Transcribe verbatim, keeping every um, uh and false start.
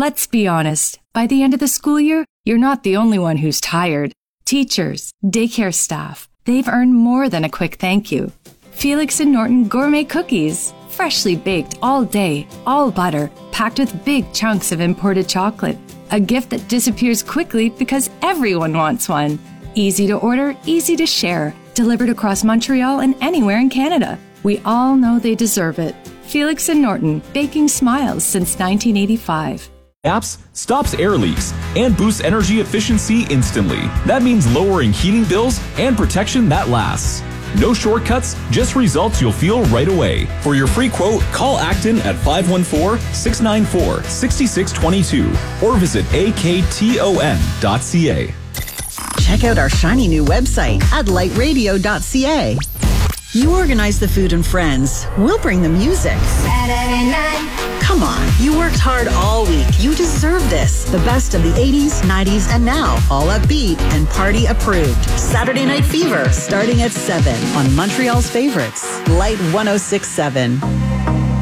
Let's be honest. By the end of the school year, you're not the only one who's tired. Teachers, daycare staff, they've earned more than a quick thank you. Felix and Norton Gourmet Cookies. Freshly baked all day, all butter, packed with big chunks of imported chocolate. A gift that disappears quickly because everyone wants one. Easy to order, easy to share. Delivered across Montreal and anywhere in Canada. We all know they deserve it. Felix and Norton, baking smiles since nineteen eighty-five. Apps stops air leaks and boosts energy efficiency instantly. That means lowering heating bills and protection that lasts. No shortcuts, just results you'll feel right away. For your free quote, call Acton at five one four, six nine four, six six two two or visit A K T O N dot C A. Check out our shiny new website at light radio dot C A. You organize the food and friends. We'll bring the music. Saturday night. Come on, you worked hard all week. You deserve this. The best of the eighties, nineties, and now. All upbeat and party approved. Saturday Night Fever, starting at seven on Montreal's favorites. Light one oh six point seven.